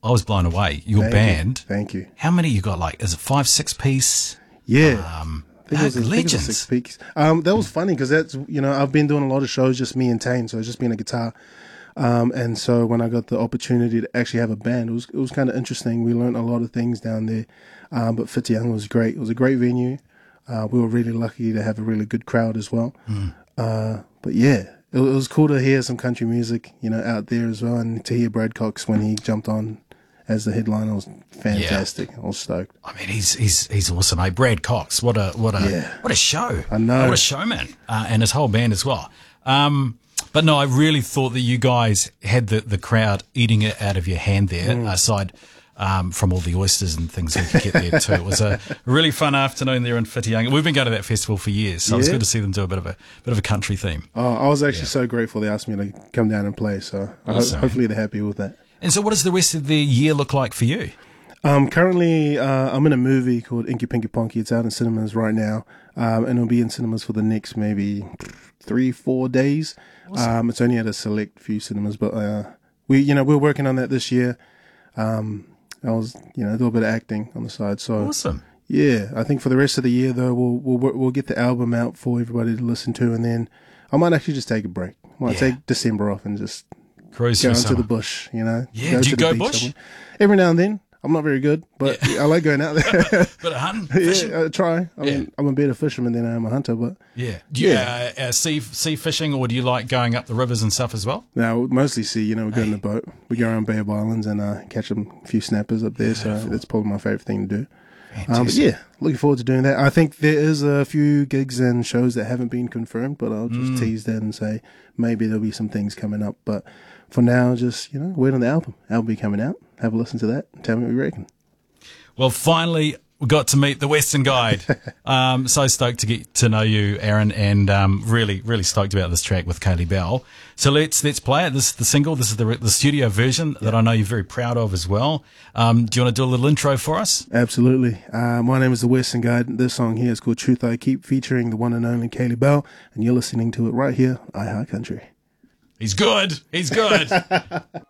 I was blown away. Your band. Thank you. How many you got? Like, is it 5, 6 piece? Yeah. I think it was legends. 6 piece. That was funny because that's, I've been doing a lot of shows, just me and Tane, so it's just been a guitar. And so when I got the opportunity to actually have a band, it was kind of interesting. We learned a lot of things down there. But Whitianga was great. It was a great venue. We were really lucky to have a really good crowd as well. But yeah, it was cool to hear some country music, out there as well, and to hear Brad Cox when he jumped on as the headliner was fantastic. I was stoked. I mean, he's awesome. Hey, Brad Cox, what a show! I know, what a showman, and his whole band as well. But no, I really thought that you guys had the crowd eating it out of your hand there, aside from all the oysters and things we could get there too. It was a really fun afternoon there in Whitianga. We've been going to that festival for years, so it was good to see them do a bit of a country theme. Oh, I was actually so grateful they asked me to come down and play, so hopefully they're happy with that. And so what does the rest of the year look like for you? Currently, I'm in a movie called Inky Pinky Ponky. It's out in cinemas right now, and it'll be in cinemas for the next maybe 3-4 days. Awesome. It's only at a select few cinemas, but we're working on that this year. I was do a bit of acting on the side. So awesome. Yeah, I think for the rest of the year though, we'll get the album out for everybody to listen to, and then I might actually just take a break. I might take December off and just cruise go into the bush. Yeah, do you go bush? Somewhere. Every now and then. I'm not very good, but I like going out there. Bit of hunting, fishing? I try. I'm a better fisherman than I am a hunter, but Do you sea fishing, or do you like going up the rivers and stuff as well? No, mostly sea. We go in the boat. We go around Bay of Islands and catch a few snappers up there. So that's probably my favorite thing to do. But yeah, looking forward to doing that. I think there is a few gigs and shows that haven't been confirmed, but I'll just tease that and say maybe there'll be some things coming up. But for now, just wait on the album. Album be coming out. Have a listen to that and tell me what you reckon. Well, finally, we got to meet the Western Guide. So stoked to get to know you, Aaron, and really, really stoked about this track with Kaylee Bell. So let's play it. This is the single. This is the studio version that I know you're very proud of as well. Do you want to do a little intro for us? Absolutely. My name is the Western Guide. This song here is called Truth I Keep, featuring the one and only Kaylee Bell, and you're listening to it right here, iHeart Country. He's good. He's good.